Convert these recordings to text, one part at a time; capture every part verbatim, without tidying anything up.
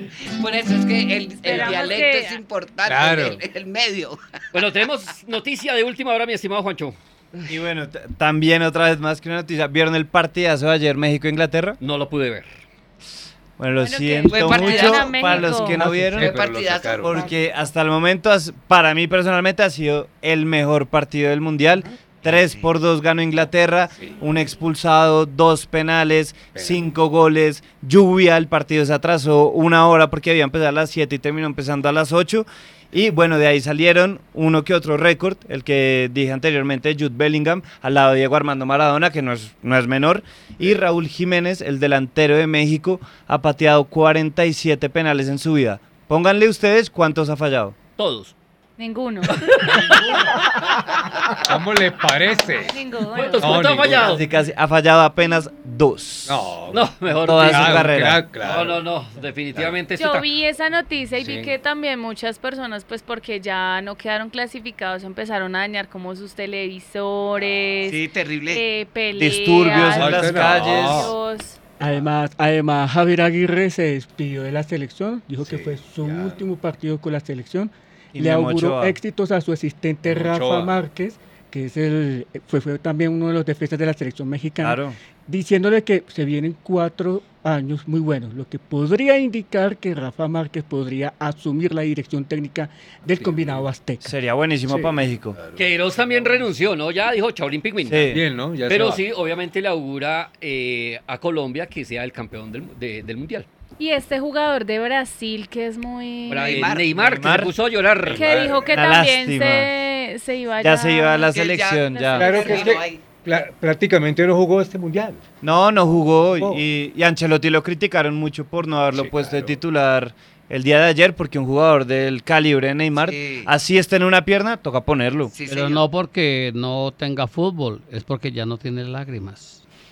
Por eso es que el, el Esperamos dialecto que- es importante, Claro. el, el medio. Bueno, tenemos noticia de última hora, mi estimado Juancho. Y bueno, t- también otra vez más que una noticia, ¿vieron el partidazo de ayer México-Inglaterra? No lo pude ver. Bueno, lo Bueno, que siento fue mucho partidazo a para México. los que no Ah, vieron, sí, Fue pero lo partidazo. sacaron. porque hasta el momento, has- para mí personalmente, ha sido el mejor partido del Mundial. tres Sí. por dos ganó Inglaterra, Sí. un expulsado, dos penales, cinco goles, lluvia, el partido se atrasó una hora porque había empezado a las siete y terminó empezando a las ocho. Y bueno, de ahí salieron uno que otro récord, el que dije anteriormente, Jude Bellingham, al lado de Diego Armando Maradona, que no es, no es menor, y Raúl Jiménez, el delantero de México, ha pateado cuarenta y siete penales en su vida. Pónganle ustedes cuántos ha fallado. Todos. Ninguno. ¿Cómo le parece? Ninguno. ¿Cuántos, No, cuántos ha ninguno. fallado? Así casi, ha fallado apenas dos. No, No, mejor Toda dicho. su carrera. claro, claro. No, no, no, definitivamente esto Yo está- vi esa noticia y Sí. vi que también muchas personas, pues porque ya no quedaron clasificados, empezaron a dañar como sus televisores, Sí, terrible. eh, peleas, Disturbios en Ay, las que no. calles. Dios. Además, además, Javier Aguirre se despidió de la selección, dijo que Sí, fue su ya. último partido con la selección. Y Le Memo auguró Ochoa. éxitos a su asistente Memo Rafa Ochoa. Márquez, que es el, fue, fue también uno de los defensas de la selección mexicana, Claro. diciéndole que se vienen cuatro años muy buenos, lo que podría indicar que Rafa Márquez podría asumir la dirección técnica del combinado azteca. Sería buenísimo Sí. para México. Queiroz también renunció, ¿no? Ya dijo Chaolín Pingüín. Sí. Bien, ¿no? Ya se Pero va. sí, obviamente le augura eh, a Colombia que sea el campeón del, de- del Mundial. Y este jugador de Brasil que es muy... Ahora, eh, Neymar. Neymar, que Neymar. se puso a llorar. que dijo que Una también lástima. se, se iba Ya se iba a la Que ya- selección, ya. Claro que es terminó que ahí. pla- prácticamente no jugó este mundial. No, no jugó No. y, y Ancelotti lo criticaron mucho por no haberlo Sí, puesto de claro. titular el día de ayer, porque un jugador del calibre de Neymar, Sí. así está en una pierna, toca ponerlo. Sí, Pero señor. no porque no tenga fútbol, es porque ya no tiene lágrimas.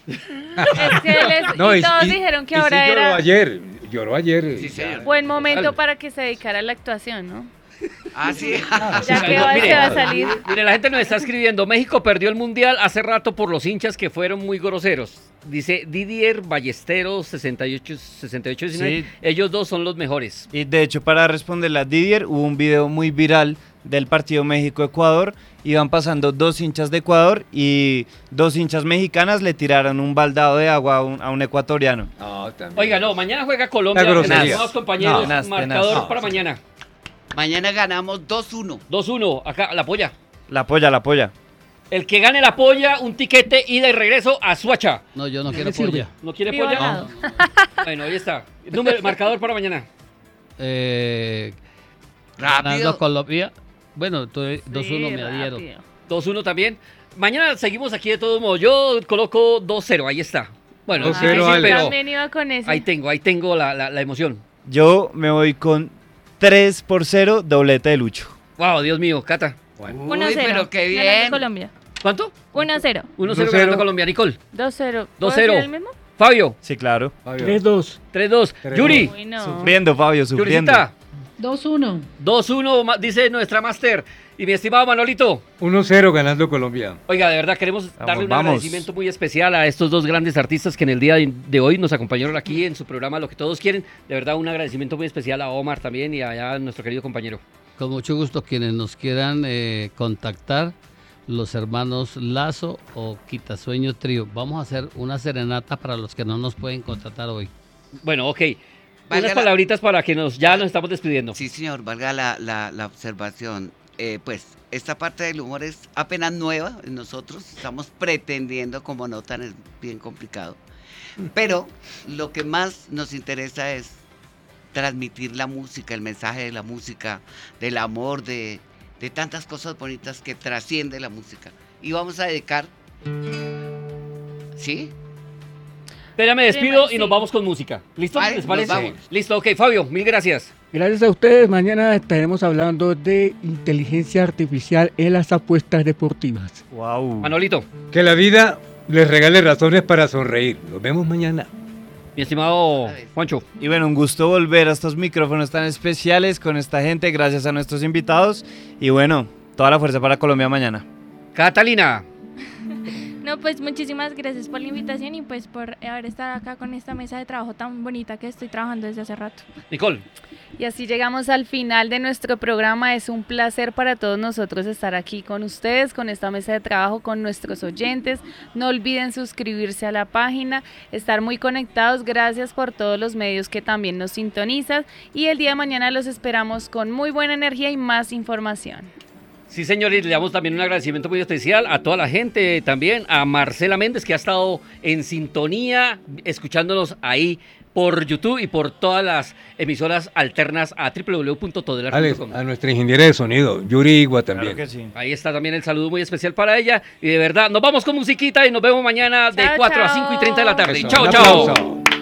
Es que él es- No, y todos dijeron que y sí ahora lloró era ayer, lloró ayer. Sí, ya. señor. buen momento Dale. para que se dedicara a la actuación, ¿no? Ah, sí. Ya que va, Mire, se va a salir. Mire, la gente nos está escribiendo, México perdió el Mundial hace rato por los hinchas que fueron muy groseros. Dice Didier Ballesteros sesenta y ocho sesenta y ocho diecinueve. Sí. Ellos dos son los mejores. Y de hecho, para responderle a Didier, hubo un video muy viral del partido México-Ecuador. Iban pasando dos hinchas de Ecuador y dos hinchas mexicanas le tiraron un baldado de agua a un, a un ecuatoriano. No, también. Oiga, no, mañana juega Colombia. La grosería. Estimados compañeros, No, tenaz, marcador tenaz. para mañana. Mañana ganamos dos uno. dos uno, acá, la polla. La polla, la polla. El que gane la polla, un tiquete ida y regreso a Suacha. No, yo no me quiero sirve. polla. ¿No quiere Viva polla? Lado. Bueno, ahí está. Número, marcador para mañana. Eh, ganando Rápido. Colombia. Bueno, dos uno Sí, me adhiero. rápido. dos uno también. Mañana seguimos aquí de todos modos. Yo coloco dos cero, ahí está. Bueno, dos es cero, difícil, Ale. pero También iba con eso. ahí tengo, ahí tengo la, la, la emoción. Yo me voy con tres por cero, doblete de Lucho. Wow, Dios mío, Cata. Bueno, Uy, uno cero. pero qué Ganando bien. Colombia. ¿Cuánto? uno cero. uno cero uno cero. ganando Colombia. Nicole. dos cero. dos ¿Puedo cero. decir el mismo? Fabio. Sí, claro. Fabio. tres dos. tres dos. Tres Yuri. Uy, no. Sufriendo, Fabio, sufriendo. Yuricita. dos uno. dos uno, ma- dice nuestra máster. Y mi estimado Manolito. uno cero ganando Colombia. Oiga, de verdad queremos Vamos, darle un vamos. agradecimiento muy especial a estos dos grandes artistas que en el día de de hoy nos acompañaron aquí en su programa Lo que todos quieren. De verdad, un agradecimiento muy especial a Omar también y a, a nuestro querido compañero. Con mucho gusto, quienes nos quieran eh, contactar, los hermanos Lazo o Quitasueño Trío. Vamos a hacer una serenata para los que no nos pueden contratar hoy. Bueno, ok. Valga Unas la- palabritas para que nos ya nos estamos despidiendo. Sí, señor, valga la, la, la observación. Eh, pues esta parte del humor es apenas nueva en nosotros. Estamos pretendiendo, como notan, es bien complicado. Pero lo que más nos interesa es transmitir la música, el mensaje de la música, del amor, de, de tantas cosas bonitas que trasciende la música. Y vamos a dedicar... ¿Sí? Espera, me despido Sí. y nos vamos con música. ¿Listo? Vale, ¿Les nos parece? vamos. Listo, ok. Fabio, mil gracias. Gracias a ustedes. Mañana estaremos hablando de inteligencia artificial en las apuestas deportivas. Wow. Manolito, Que la vida les regale razones para sonreír. Nos vemos mañana. mi estimado A ver. Juancho. Y bueno, un gusto volver a estos micrófonos tan especiales con esta gente, gracias a nuestros invitados. Y bueno, toda la fuerza para Colombia mañana. Catalina. No, pues muchísimas gracias por la invitación y pues por haber estado acá con esta mesa de trabajo tan bonita que estoy trabajando desde hace rato. Nicole. Y así llegamos al final de nuestro programa. Es un placer para todos nosotros estar aquí con ustedes, con esta mesa de trabajo, con nuestros oyentes. No olviden suscribirse a la página, estar muy conectados. Gracias por todos los medios que también nos sintonizan. Y el día de mañana los esperamos con muy buena energía y más información. Sí, señores, le damos también un agradecimiento muy especial a toda la gente, también a Marcela Méndez, que ha estado en sintonía, escuchándonos ahí por YouTube y por todas las emisoras alternas a doble u doble u doble u punto todelar punto com. A nuestra ingeniera de sonido, Yuri Igua también. Claro que sí. Ahí está también el saludo muy especial para ella. Y de verdad, nos vamos con musiquita y nos vemos mañana de Chao, cuatro a chao. cinco y treinta de la tarde. Eso, Chao, un chao. aplauso.